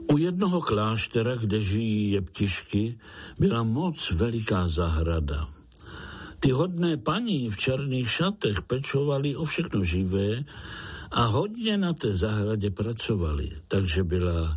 U jednoho kláštera, kde žijí jeptišky, byla moc veliká zahrada. Ty hodné paní v černých šatech pečovali o všechno živé a hodně na té zahradě pracovali, takže byla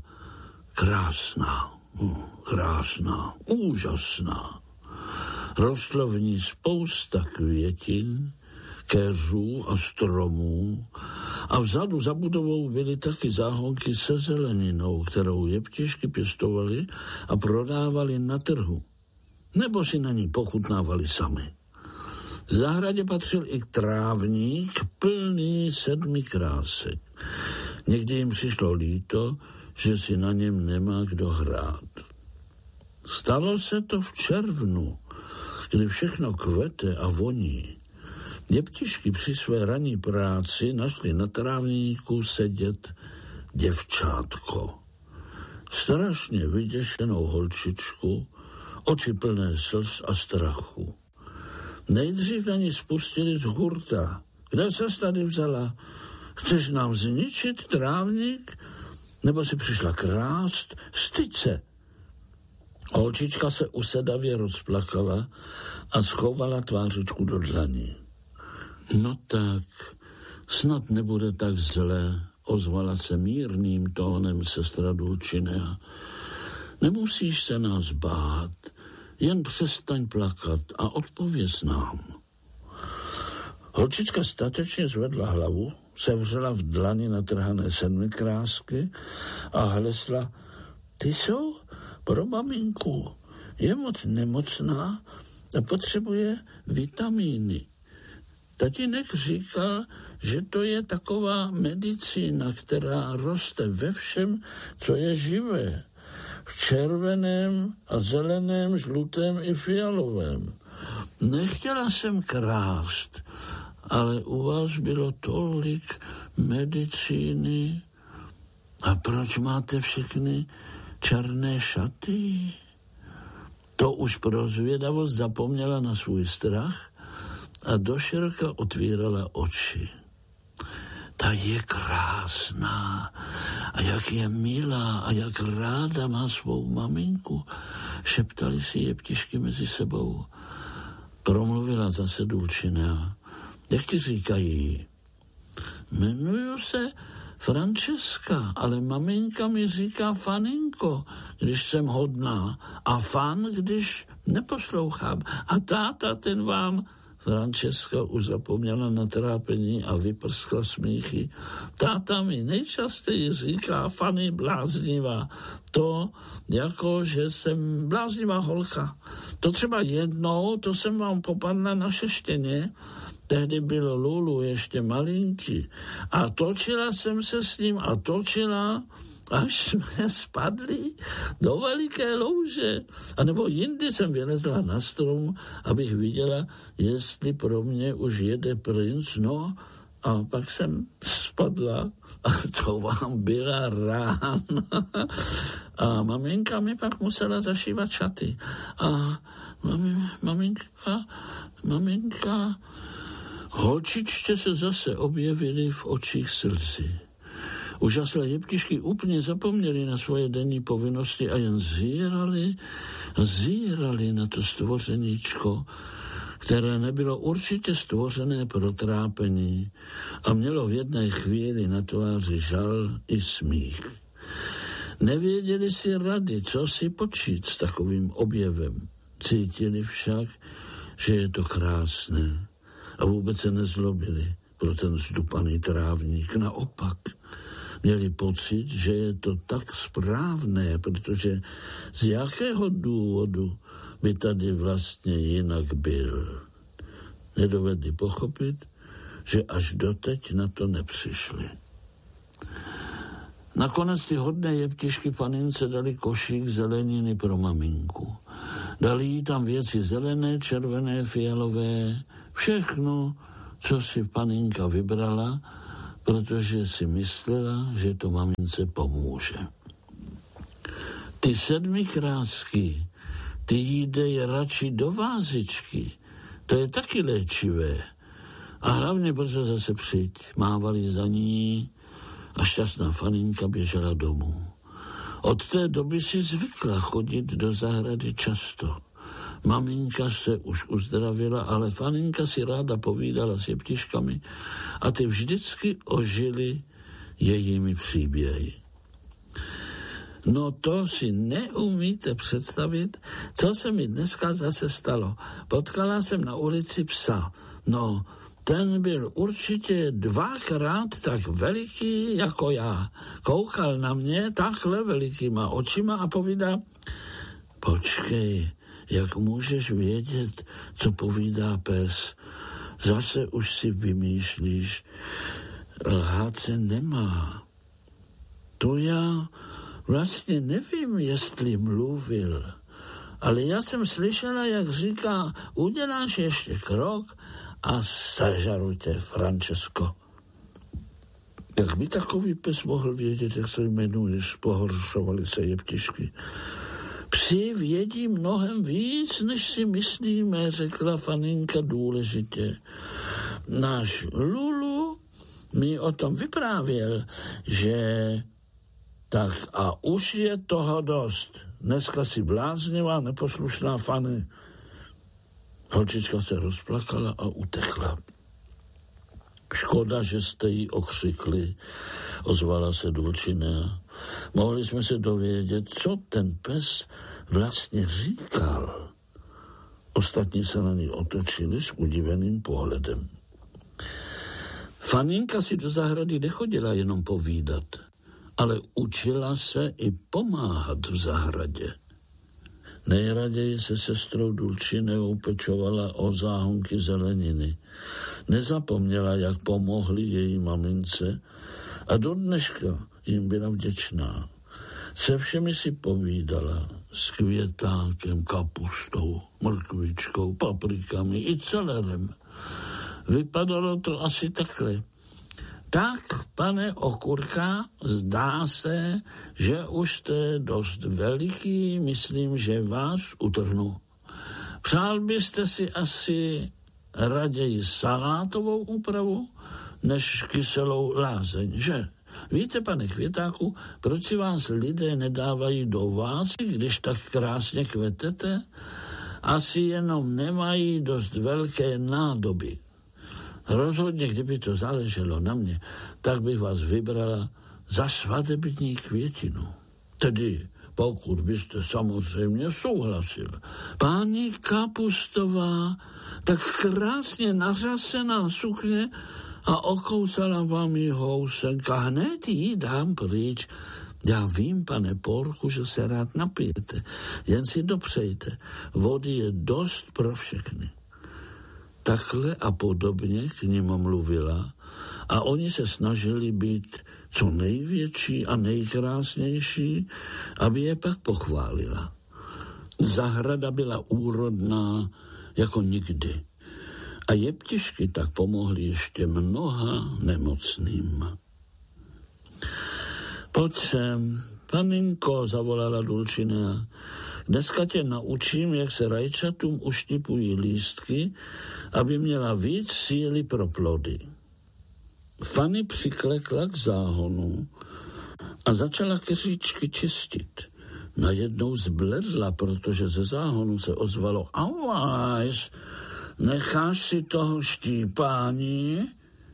krásná, úžasná. Rostlo v ní spousta květin, keřů a stromů a vzadu za budovou byly taky záhonky se zeleninou, kterou jeptišky pěstovali a prodávali na trhu, nebo si na ní pochutnávali sami. V zahradě patřil i trávník plný 7 krásek. Někdy jim přišlo líto, že si na něm nemá kdo hrát. Stalo se to v červnu, kdy všechno kvete a voní. Jeptišky při své ranní práci našli na trávníku sedět děvčátko. Strašně vyděšenou holčičku, oči plné slz a strachu. Nejdřív na ní spustili z hurta. Kde ses tady vzala? Chceš nám zničit trávník? Nebo si přišla krást? Styď se! Holčička se usedavě rozplakala a schovala tvářičku do dlaní. No tak, snad nebude tak zlé, ozvala se mírným tónem sestra Dulcinea. Nemusíš se nás bát, jen přestaň plakat a odpověz nám. Holčička statečně zvedla hlavu, sevřela v dlani natrhané 7 krásky a hlesla: Ty jsou pro maminku. Je moc nemocná a potřebuje vitamíny. Tatínek říká, že to je taková medicína, která roste ve všem, co je živé. V červeném a zeleném, žlutém i fialovém. Nechtěla jsem krást, ale u vás bylo tolik medicíny. A proč máte všechny černé šaty? To už pro zvědavost zapomněla na svůj strach a doširoka otvírala oči. Ta je krásná a jak je milá a jak ráda má svou maminku, šeptali si jeptišky mezi sebou. Promluvila zase Dulcinea. Jak ti říkají? Jmenuju se Francesca, ale maminka mi říká Faninko, když jsem hodná, a Fan, když neposlouchám. A táta, ten vám... Francesca už zapomněla na trápení a vyprskla smíchy. Táta mi nejčastěji říká Fanny bláznivá. To jako, že jsem bláznivá holka. To třeba jednou, to jsem vám popadla na šeštěně, tehdy byl Lulu ještě malinký. A točila jsem se s ním a točila, až jsme spadli do veliké louže. A nebo jindy jsem vylezla na strom, abych viděla, jestli pro mě už jede princ, no a pak jsem spadla a to vám byla rána. A maminka mi pak musela zašívat šaty. A maminka, holčičce se zase objevily v očích slzy. Úžaslé jeptišky úplně zapomněli na svoje denní povinnosti a jen zírali na to stvořeníčko, které nebylo určitě stvořené pro trápení a mělo v jedné chvíli na tváři žal i smích. Nevěděli si rady, co si počít s takovým objevem. Cítili však, že je to krásné a vůbec se nezlobili pro ten zdupaný trávník. Naopak, měli pocit, že je to tak správné, protože z jakého důvodu by tady vlastně jinak byl. Nedovedli pochopit, že až doteď na to nepřišli. Nakonec ty hodné jeptišky panince dali košík zeleniny pro maminku. Dali jí tam věci zelené, červené, fialové, všechno, co si paninka vybrala, protože si myslela, že to mamince pomůže. Ty 7 krásky, ty jí dej radši do vázičky, to je taky léčivé. A hlavně brzo zase přijď, mávali za ní a šťastná Faninka běžela domů. Od té doby si zvykla chodit do zahrady často. Maminka se už uzdravila, ale Faninka si ráda povídala s jeptiškami a ty vždycky ožily jejími příběhy. No to si neumíte představit, co se mi dneska zase stalo. Potkala jsem na ulici psa. No, ten byl určitě 2krát tak veliký jako já. Koukal na mě takhle velikýma očima a povídá: počkej, jak můžeš vědět, co povídá pes? Zase už si vymýšlíš. Lhát se nemá. To já vlastně nevím, jestli mluvil, ale já jsem slyšela, jak říká: uděláš ještě krok a zažarujte, Francesco. Jak by takový pes mohl vědět, jak se jmenuješ? Pohoršovaly se jeptišky. Psi vědí mnohem víc, než si myslíme, řekla Faninka důležitě. Náš Lulu mi o tom vyprávěl, že tak a už je toho dost. Dneska si bláznivá, neposlušná Fanny. Holčička se rozplakala a utekla. Škoda, že jste jí okřikli, ozvala se Dulcinea. Mohli jsme se dovědět, co ten pes vlastně říkal. Ostatní se na ní otočili s udiveným pohledem. Faninka si do zahrady nechodila jenom povídat, ale učila se i pomáhat v zahradě. Nejraději se sestrou Dulcineou pečovala o záhonky zeleniny. Nezapomněla, jak pomohli její mamince a do dneška jim byla vděčná. Se všemi si povídala, s květákem, kapustou, mrkvičkou, paprikami i celerem. Vypadalo to asi takhle. Tak, pane Okurka, zdá se, že už jste dost veliký, myslím, že vás utrhnu. Přál byste si asi raději salátovou úpravu, než kyselou lázeň, že? Víte, pane Květáku, proč si vás lidé nedávají do vásy, když tak krásně kvetete? Asi jenom nemají dost velké nádoby. Rozhodně, kdyby to záleželo na mě, tak bych vás vybrala za svatební květinu. Tedy, pokud byste samozřejmě souhlasil. Paní Kapustová, tak krásně nařasená sukně a okousala vám ji housenka. Hned ji dám pryč. Já vím, pane Porku, že se rád napijete. Jen si dopřejte. Vody je dost pro všechny. Takhle a podobně k nim mluvila a oni se snažili být co největší a nejkrásnější, aby je pak pochválila. Zahrada byla úrodná jako nikdy a jeptišky tak pomohly ještě mnoha nemocným. Pojď sem, paninko, zavolala Dulcinea. Dneska tě naučím, jak se rajčatům uštipují lístky, aby měla víc síly pro plody. Fanny přiklekla k záhonu a začala keříčky čistit. Najednou zbledla, protože ze záhonu se ozvalo: Auáš, necháš si toho štípání?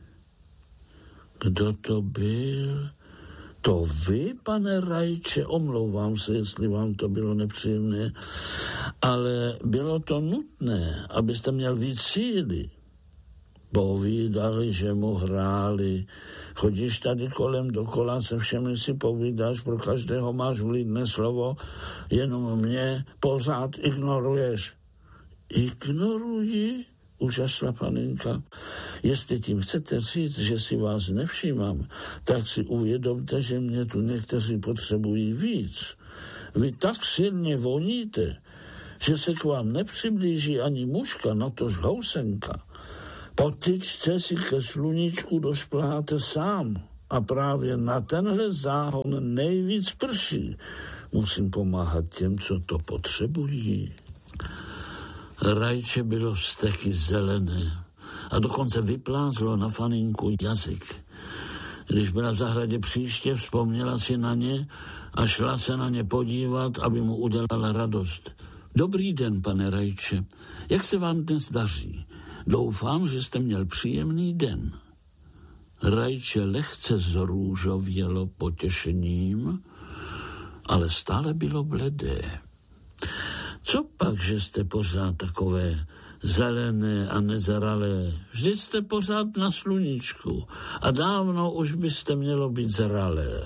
Kdo to byl? To vy, pane Rajče, omlouvám se, jestli vám to bylo nepříjemné, ale bylo to nutné, abyste měl víc síly. Povídali, že mu hráli. Chodíš tady kolem dokola, se všemi si povídáš, pro každého máš vlídné slovo, jenom mě pořád ignoruješ. Ignoruji? Užasla paninka. Jestli tím chcete říct, že si vás nevšímám, tak si uvědomte, že mě tu někteří potřebují víc. Vy tak silně voníte, že se k vám nepřiblíží ani muška, natož housenka. Po tyčce si ke sluníčku došplháte sám a právě na tenhle záhon nejvíc prší. Musím pomáhat těm, co to potřebují. Rajče bylo steky zelené a dokonce vyplázlo na faninku jazyk. Když byla v zahradě příště, vzpomněla si na ně a šla se na ně podívat, aby mu udělala radost. Dobrý den, pane Rajče, jak se vám dnes daří? Doufám, že jste měl příjemný den. Rajče lehce zrůžovělo potěšením, ale stále bylo bledé. Co pak, že jste pořád takové zelené a nezralé? Vždyť jste pořád na sluníčku a dávno už byste mělo být zralé.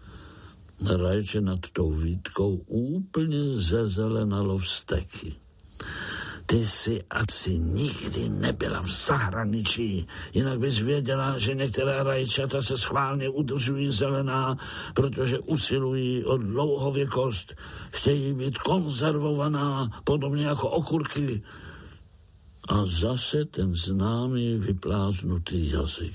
Rajče nad tou výtkou úplně zezelenalo vzteky. Ty jsi asi nikdy nebyla v zahraničí, jinak bys věděla, že některá rajčata se schválně udržují zelená, protože usilují o dlouhověkost, chtějí být konzervovaná, podobně jako okurky. A zase ten známý vypláznutý jazyk.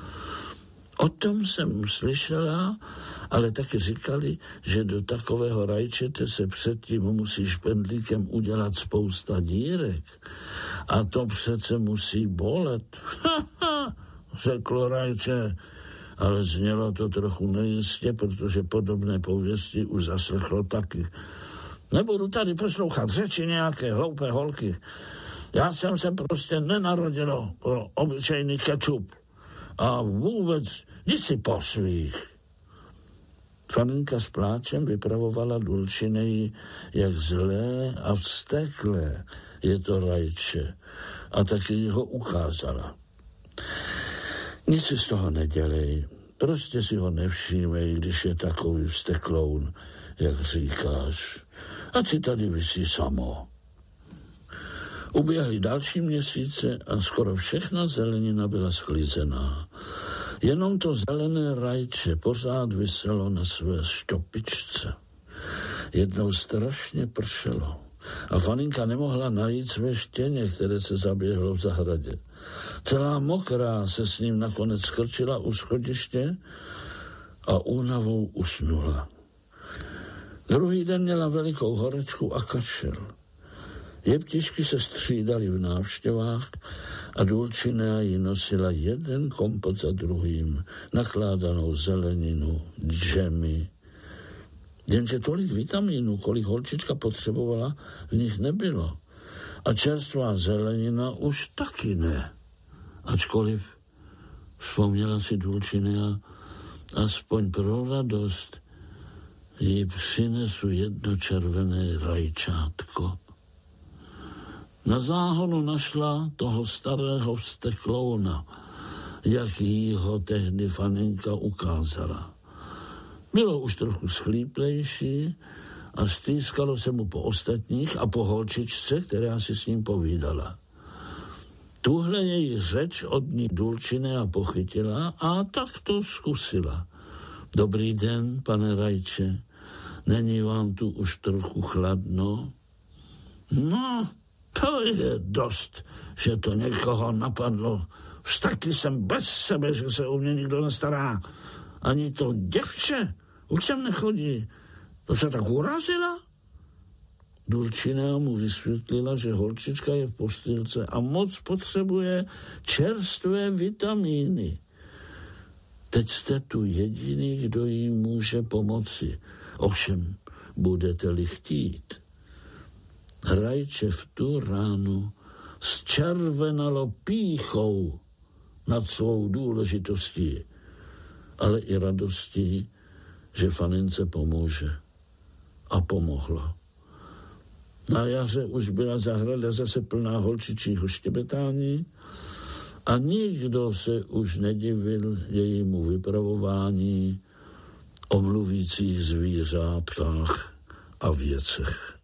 O tom jsem slyšela, ale taky říkali, že do takového rajčete se předtím musí špendlíkem udělat spousta dírek. A to přece musí bolet. Řeklo rajče, ale znělo to trochu nejistě, protože podobné pověsti už zaslechlo taky. Nebudu tady poslouchat řeči nějaké hloupé holky. Já jsem se prostě nenarodilo pro obyčejný kečup. A vůbec, jdi si po svých. Faninka s pláčem vypravovala Dulčineji, jak zlé a vzteklé je to rajče, a taky ho ukázala. Nic si z toho nedělej, prostě si ho nevšímej, když je takový vztekloun, jak říkáš. A si tady visí samo. Uběhly další měsíce a skoro všechna zelenina byla schlizená. Jenom to zelené rajče pořád viselo na své štopičce. Jednou strašně pršelo a Faninka nemohla najít své štěně, které se zaběhlo v zahradě. Celá mokrá se s ním nakonec skrčila u schodiště a únavou usnula. Druhý den měla velikou horečku a kašel. Jeptišky se střídaly v návštěvách a Dulčina jí nosila jeden kompot za druhým, nakládanou zeleninu, džemy. Jenže tolik vitamínů, kolik holčička potřebovala, v nich nebylo. A čerstvá zelenina už taky ne. Ačkoliv vzpomněla si Dulčina, aspoň pro radost jí přinesu jedno červené rajčátko. Na záhonu našla toho starého vzteklouna, jak jí ho tehdy Faninka ukázala. Bylo už trochu schlíplejší a stýskalo se mu po ostatních a po holčičce, která si s ním povídala. Tuhle její řeč od ní Dulčina pochytila a tak to zkusila. Dobrý den, pane rajče, není vám tu už trochu chladno? No, to je dost, že to někoho napadlo. Taky jsem bez sebe, že se o mě nikdo nestará. Ani to děvče už sem nechodí. To se tak urazila? Dulčina mu vysvětlila, že holčička je v postýlce a moc potřebuje čerstvé vitamíny. Teď jste tu jediný, kdo jí může pomoci. Ovšem, budete-li chtít. Rajče v tu ránu zčervenalo pýchou nad svou důležitostí, ale i radostí, že Fanince pomůže. A pomohla. Na jaře už byla zahrada zase plná holčičího štěbetání a nikdo se už nedivil jejímu vypravování o mluvících zvířátkách a věcech.